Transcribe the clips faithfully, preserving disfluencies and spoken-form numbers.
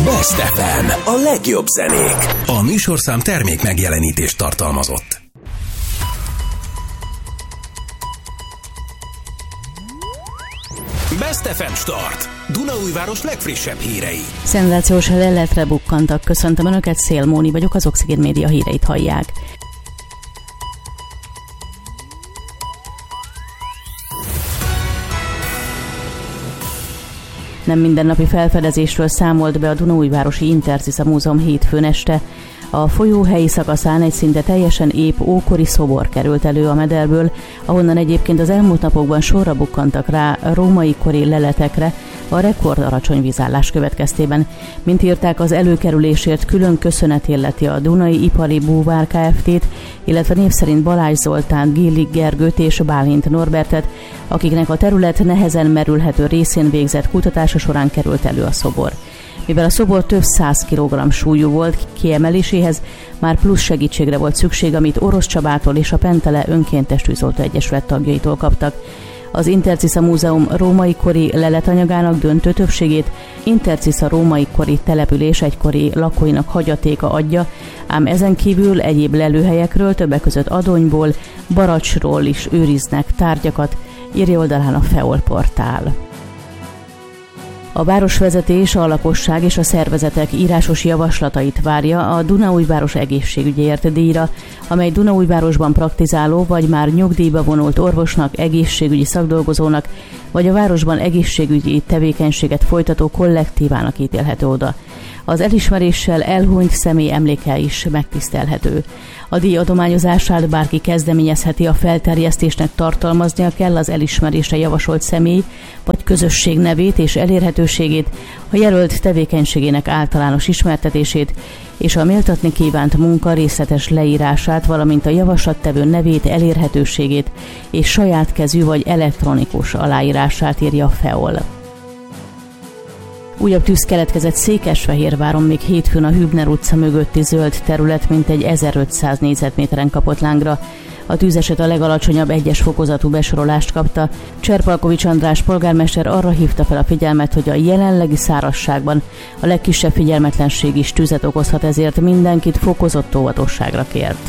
Best ef em, a legjobb zenék. A műsorszám termék megjelenítést tartalmazott. Best ef em Start. Dunaújváros legfrissebb hírei. Szenzációs leletre bukkantak. Köszöntöm Önöket, Szél Móni vagyok, az Oxigén Média híreit hallják. Nem mindennapi felfedezésről számolt be a Dunaújvárosi Interciza Múzeum hétfőn este. A folyó helyi szakaszán egy szinte teljesen ép ókori szobor került elő a mederből, ahonnan egyébként az elmúlt napokban sorra bukkantak rá római kori leletekre a rekord alacsony vízállás következtében. Mint írták, az előkerülésért külön köszönet illeti a Dunai Ipari Búvár Kft-t, illetve név szerint Balázs Zoltánt, Gillik Gergőt és Bálint Norbertet, akiknek a terület nehezen merülhető részén végzett kutatása során került elő a szobor. Mivel a szobor több száz kilogramm súlyú volt, kiemeléséhez már plusz segítségre volt szükség, amit Orosz Csabától és a Pentele Önkéntes Tűzoltó Egyesület tagjaitól kaptak. Az Interciza Múzeum római kori leletanyagának döntő többségét Interciza római kori település egykori lakóinak hagyatéka adja, ám ezen kívül egyéb lelőhelyekről, többek között Adonyból, Baracsról is őriznek tárgyakat, írja oldalán a Feol portál. A városvezetés, a lakosság és a szervezetek írásos javaslatait várja a Dunaújváros egészségügyért díjra, amely Dunaújvárosban praktizáló vagy már nyugdíjba vonult orvosnak, egészségügyi szakdolgozónak vagy a városban egészségügyi tevékenységet folytató kollektívának ítélhető oda. Az elismeréssel elhunyt személy emléke is megtisztelhető. A díj adományozását bárki kezdeményezheti, a felterjesztésnek tartalmaznia kell az elismerésre javasolt személy vagy közösség nevét és elérhetőségét, a jelölt tevékenységének általános ismertetését és a méltatni kívánt munka részletes leírását, valamint a javaslattevő nevét, elérhetőségét és saját kezű vagy elektronikus aláírását, írja a Feol. Újabb tűz keletkezett Székesfehérváron, még hétfőn a Hübner utca mögötti zöld terület mintegy ezerötszáz négyzetméteren kapott lángra. A tűzeset a legalacsonyabb egyes fokozatú besorolást kapta. Cserpalkovics András polgármester arra hívta fel a figyelmet, hogy a jelenlegi szárazságban a legkisebb figyelmetlenség is tüzet okozhat, ezért mindenkit fokozott óvatosságra kért.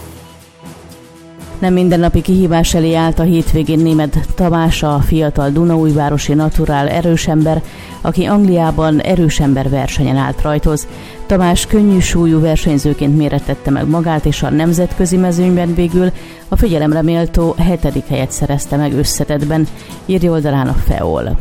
Nem mindennapi kihívás elé állt a hétvégén Németh Tamás, a fiatal dunaújvárosi naturál erősember, aki Angliában erősember versenyen állt rajtoz. Tamás könnyű súlyú versenyzőként mérettette meg magát, és a nemzetközi mezőnyben végül a figyelemre méltó hetedik helyet szerezte meg összetettben, írja oldalán a Feol.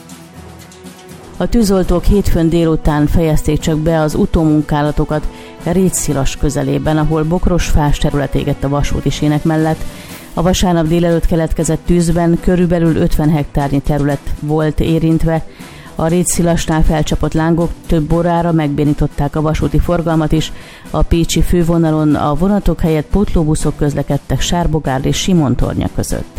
A tűzoltók hétfőn délután fejezték csak be az utómunkálatokat Rétszilas közelében, ahol bokros fás terület égett a vasúti sínek mellett. A vasárnap délelőtt keletkezett tűzben körülbelül ötven hektárnyi terület volt érintve. A Rétszilasnál felcsapott lángok több órára megbénították a vasúti forgalmat is. A pécsi fővonalon a vonatok helyett pótlóbuszok közlekedtek Sárbogár és Simontornya között.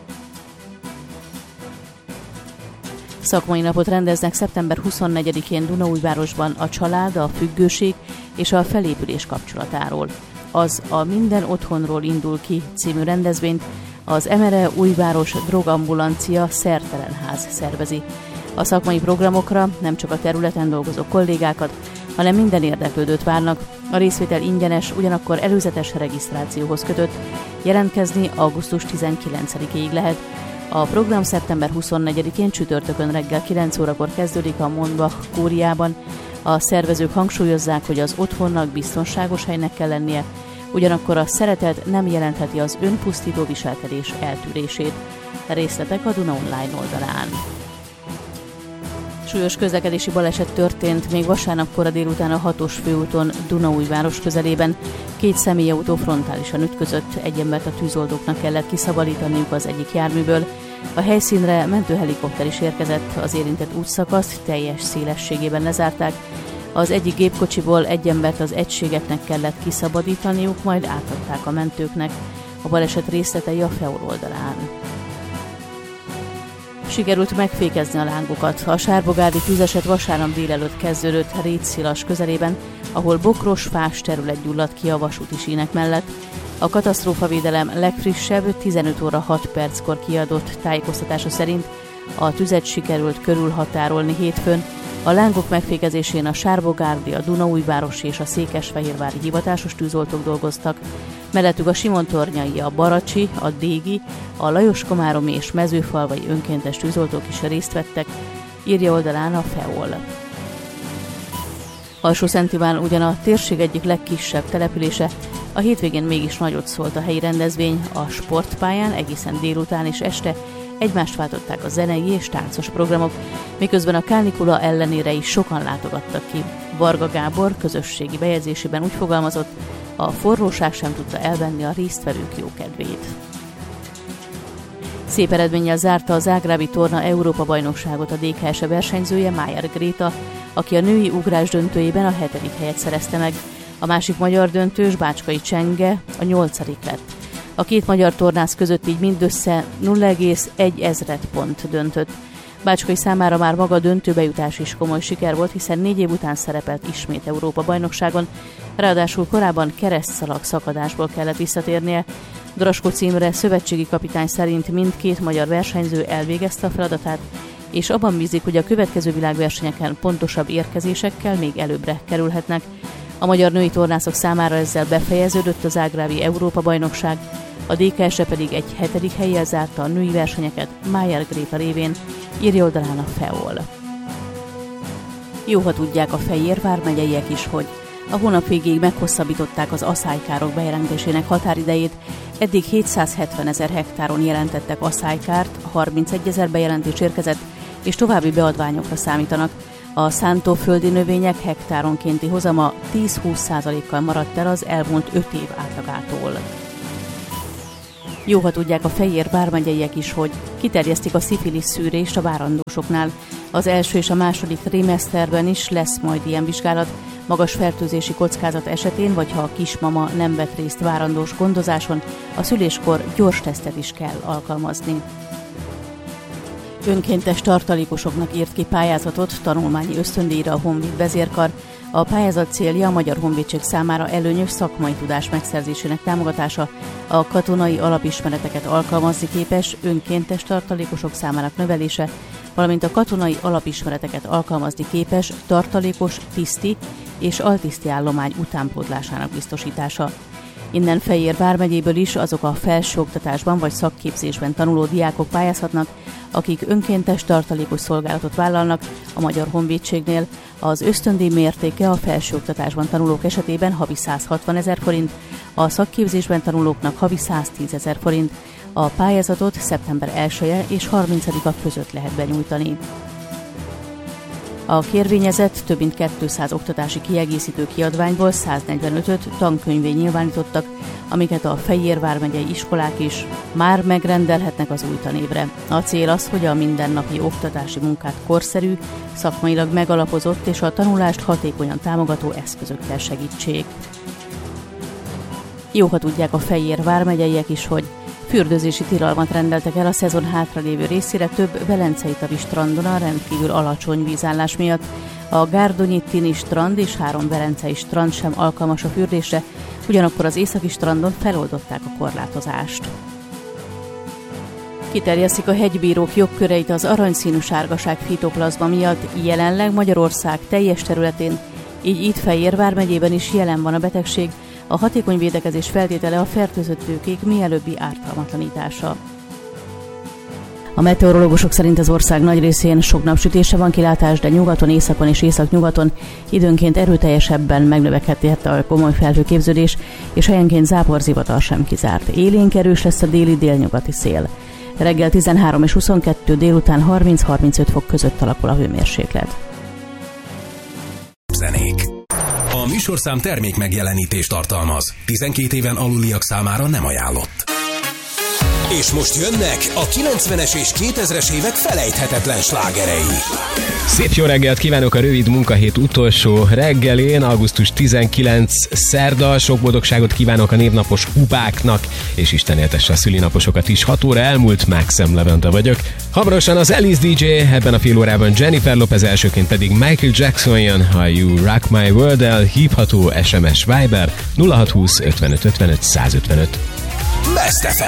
Szakmai napot rendeznek szeptember huszonnegyedikén Dunaújvárosban a család, a függőség és a felépülés kapcsolatáról. Az a Minden otthonról indul ki című rendezvényt az Emere Újváros Drogambulancia Szertelenház szervezi. A szakmai programokra nem csak a területen dolgozó kollégákat, hanem minden érdeklődőt várnak. A részvétel ingyenes, ugyanakkor előzetes regisztrációhoz kötött. Jelentkezni augusztus tizenkilencedikéig lehet. A program szeptember huszonnegyedikén csütörtökön reggel kilenc órakor kezdődik a Monbach kúriában. A szervezők hangsúlyozzák, hogy az otthonnak biztonságos helynek kell lennie, ugyanakkor a szeretet nem jelentheti az önpusztító viselkedés eltűrését. Részletek a Duna Online oldalán. Súlyos közlekedési baleset történt még vasárnap kora délután a hatos főúton Dunaújváros közelében. Két személyautó frontálisan ütközött, egy embert a tűzoldóknak kellett kiszabadítaniuk az egyik járműből. A helyszínre mentőhelikopter is érkezett, az érintett útszakaszt teljes szélességében lezárták. Az egyik gépkocsiból egy embert az egységeknek kellett kiszabadítaniuk, majd átadták a mentőknek. A baleset részletei a Feol oldalán. Sikerült megfékezni a lángokat. A sárbogári tűzeset vasárnap délelőtt kezdődött Rétszilas közelében, ahol bokros fás terület gyulladt ki a vasúti sínek mellett. A katasztrófavédelem legfrissebb tizenöt óra hat perckor kiadott tájékoztatása szerint a tüzet sikerült körülhatárolni hétfőn. A lángok megfékezésén a Sárbogárdi, a Dunaújvárosi és a Székesfehérvári hivatásos tűzoltók dolgoztak, mellettük a Simontornyai, a Baracsi, a Dégi, a Lajos-Komáromi és Mezőfalvai önkéntes tűzoltók is részt vettek, írja oldalán a FEOL. Alsó-Szent Iván ugyan a térség egyik legkisebb települése, a hétvégén mégis nagyot szólt a helyi rendezvény, a sportpályán egészen délután és este egymást váltották a zenei és táncos programok, miközben a kánikula ellenére is sokan látogattak ki. Varga Gábor közösségi bejegyzésében úgy fogalmazott, a forróság sem tudta elvenni a résztvevők jókedvét. Szép eredménnyel zárta a zágrábi torna Európa-bajnokságot a dé ká es e versenyzője, Májer Gréta, aki a női ugrás döntőjében a hetedik helyet szerezte meg. A másik magyar döntős, Bácskai Csenge, a nyolcadik lett. A két magyar tornász között így mindössze nulla egész egy ezred pont döntött. Bácskai számára már maga döntőbe jutás is komoly siker volt, hiszen négy év után szerepelt ismét Európa-bajnokságon, ráadásul korábban keresztszalag szakadásból kellett visszatérnie. Draskó címre szövetségi kapitány szerint mindkét magyar versenyző elvégezte a feladatát, és abban bízik, hogy a következő világversenyeken pontosabb érkezésekkel még előbbre kerülhetnek. A magyar női tornászok számára ezzel befejeződött a zágrábi Európa-bajnokság, a dé ká es e pedig egy hetedik hellyel zárta a női versenyeket Májer Gréta révén, írja oldalán a FEOL. Jó, ha tudják a Fejér vármegyeiek is, hogy a hónap végéig meghosszabbították az aszálykárok bejelentésének határidejét, eddig hétszázhetven ezer hektáron jelentettek aszálykárt, harmincegy ezer bejelentés érkezett, és további beadványokra számítanak. A szántóföldi növények hektáronkénti hozama tíz-húsz százalékkal maradt el az elmúlt öt év átlagától. Jó, ha tudják a Fejér vármegyeiek is, hogy kiterjesztik a szifilisz szűrést a várandósoknál. Az első és a második trimeszterben is lesz majd ilyen vizsgálat, magas fertőzési kockázat esetén, vagy ha a kismama nem vett részt várandós gondozáson, a szüléskor gyors tesztet is kell alkalmazni. Önkéntes tartalékosoknak írt ki pályázatot tanulmányi ösztöndíjra a Honvéd vezérkar. A pályázat célja a Magyar Honvédség számára előnyös szakmai tudás megszerzésének támogatása, a katonai alapismereteket alkalmazni képes önkéntes tartalékosok számának növelése, valamint a katonai alapismereteket alkalmazni képes tartalékos tiszti és altiszti állomány utánpótlásának biztosítása. Innen Fejér vármegyéből is azok a felsőoktatásban vagy szakképzésben tanuló diákok pályázhatnak, akik önkéntes tartalékos szolgálatot vállalnak a Magyar Honvédségnél. Az ösztöndíj mértéke a felsőoktatásban tanulók esetében havi százhatvan ezer forint, a szakképzésben tanulóknak havi száztíz ezer forint. A pályázatot szeptember elseje és harmincadika között lehet benyújtani. A kérvényezett több mint kétszáz oktatási kiegészítő kiadványból száznegyvenötöt tankönyvé nyilvánítottak, amiket a Fejér vármegyei iskolák is már megrendelhetnek az új tanévre. A cél az, hogy a mindennapi oktatási munkát korszerű, szakmailag megalapozott és a tanulást hatékonyan támogató eszközökkel segítsék. Jó, ha tudják a Fejér vármegyeiek is, hogy fürdőzési tilalmat rendeltek el a szezon hátralévő részére több velencei tavi strandon a rendkívül alacsony vízállás miatt. A Gárdonyi Tini strand és három velencei strand sem alkalmas a fürdésre, ugyanakkor az északi strandon feloldották a korlátozást. Kiterjesztik a hegybírók jogköreit az aranyszínű sárgaság fitoplazma miatt, jelenleg Magyarország teljes területén, így itt Fejér vármegyében is jelen van a betegség. A hatékony védekezés feltétele a fertőzött tőkék mielőbbi ártalmatlanítása. A meteorológusok szerint az ország nagy részén sok napsütése van kilátás, de nyugaton, északon és északnyugaton időnként erőteljesebben megnövekedhet a komoly felhőképződés, és helyenként záporzivatar sem kizárt. Élénk erős lesz a déli délnyugati szél. Reggel tizenhárom és huszonkettő, délután harminc-harmincöt fok között alakul a hőmérséklet. Zenék. A műsorszám termék megjelenítést tartalmaz. tizenkét éven aluliak számára nem ajánlott. És most jönnek a kilencvenes és kétezres évek felejthetetlen slágerei. Szép jó reggelt kívánok a rövid munkahét utolsó reggelén, augusztus tizenkilencedike szerda. Sok boldogságot kívánok a névnapos hubáknak, és Isten éltesse a szülinaposokat is. hat óra elmúlt, Maxem Levente vagyok. Hamarosan az Alice dé dzsé, ebben a fél órában Jennifer Lopez, elsőként pedig Michael Jackson jön, ha You Rock My World-el, hívható es em es Viber nulla hat húsz ötvenöt ötvenöt százötvenöt. Best ef em.